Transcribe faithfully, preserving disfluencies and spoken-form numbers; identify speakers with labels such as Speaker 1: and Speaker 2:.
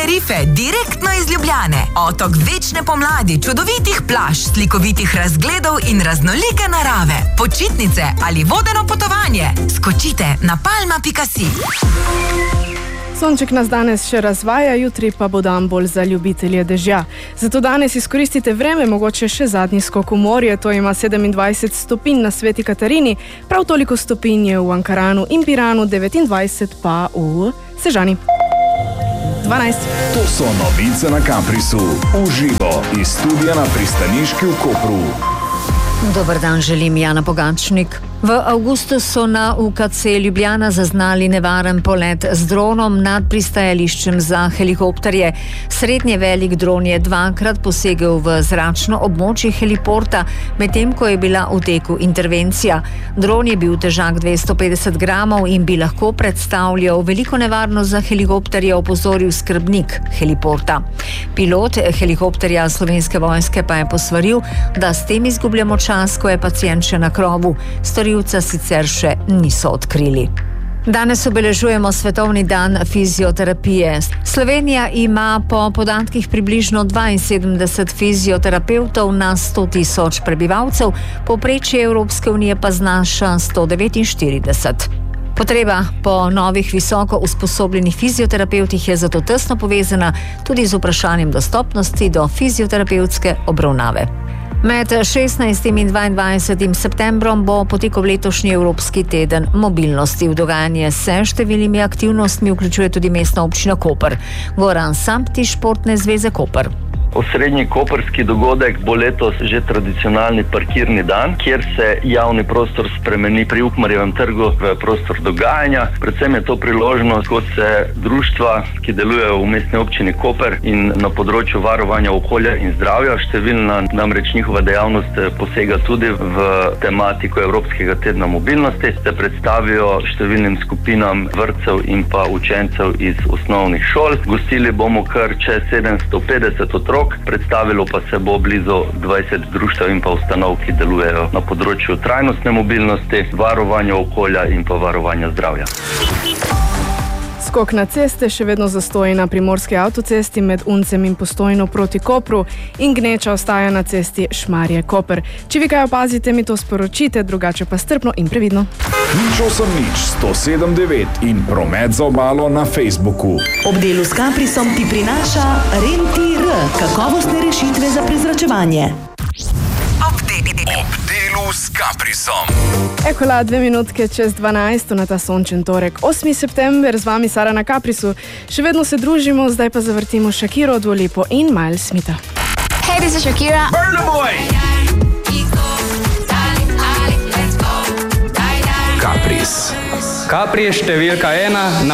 Speaker 1: Tenerife, direktno iz Ljubljane. Otok večne pomladi, čudovitih plaž, slikovitih razgledov in raznolike narave. Počitnice ali vodeno potovanje. Skočite na palma pika si.
Speaker 2: Sonček nas danes še razvaja, jutri pa bo dan bolj za ljubitelje dežja. Zato danes izkoristite vreme, mogoče še zadnji skok v morje, to ima sedemindvajset stopinj na Sveti Katarini, prav toliko stopinj je v Ankaranu in Piranu, devetindvajset pa v Sežani. dvanajst.
Speaker 3: To so novice na Caprisu, uživo iz studia na pristaniški v Kopru.
Speaker 4: Dober dan, želim Jana Pogačnik. V avgustu so na U K C Ljubljana zaznali nevaren polet z dronom nad pristajališčem za helikopterje. Srednje velik dron je dvakrat posegel v zračno območje heliporta, medtem ko je bila v teku intervencija. Dron je bil težak dvesto petdeset gramov in bi lahko predstavljal veliko nevarnost za helikopterje, opozoril skrbnik heliporta. Pilot helikopterja Slovenske vojske pa je posvaril, da s tem izgubljamo čas, ko je pacient še na krovu. Storilca sicer še niso odkrili. Danes obeležujemo Svetovni dan fizioterapije. Slovenija ima po podatkih približno dvainsedemdeset fizioterapevtov na sto tisoč prebivalcev, povprečje Evropske unije pa znaša sto devetinštirideset. Potreba po novih visoko usposobljenih fizioterapevtih je zato tesno povezana tudi z vprašanjem dostopnosti do fizioterapevtske obravnave. Med šestnajstim in dvaindvajsetim septembrom bo potekal letošnji Evropski teden mobilnosti. V dogajanje se številnimi aktivnostmi vključuje tudi mestna občina Koper. Goran Sampti, Športne zveze Koper.
Speaker 5: Osrednji koprski dogodek bo letos že tradicionalni parkirni dan, kjer se javni prostor spremeni pri Ukmarjevem trgu v prostor dogajanja. Predvsem je to priložnost, ko se društva, ki delujejo v mestni občini Koper in na področju varovanja okolja in zdravja, številna namreč njihova dejavnost posega tudi v tematiko Evropskega tedna mobilnosti, se predstavijo številnim skupinam vrtcev in pa učencev iz osnovnih šol. Gostili bomo kar čez sedemsto petdeset otrok. Predstavilo pa se bo blizu dvajset društev in pa ustanov, ki delujejo na področju trajnostne mobilnosti, varovanja okolja in pa varovanja zdravja.
Speaker 2: Skok na ceste še vedno zastoji na primorski avtocesti med Uncem in Postojno proti Kopru in gneča ostaja na cesti Šmarje-Koper. Če vi kaj opazite, mi to sporočite, drugače pa strpno in previdno.
Speaker 3: Nič osem nič, sto sedem devet in promet za obalo na Facebooku.
Speaker 6: Ob delu s Caprisom ti prinaša Rentir, kakovostne rešitve za prezračevanje.
Speaker 3: Ob delu s Caprisom.
Speaker 2: Ekola, dve minutke čez dvanajst na ta sončen torek. osmi september, z vami Sara na Caprisu. Še vedno se družimo, zdaj pa zavrtimo Shakiro, Dua Lipo in Miles Smitha.
Speaker 7: Hey, this is Shakira.
Speaker 3: Burna Boy! Capris.
Speaker 8: Capri je številka ena na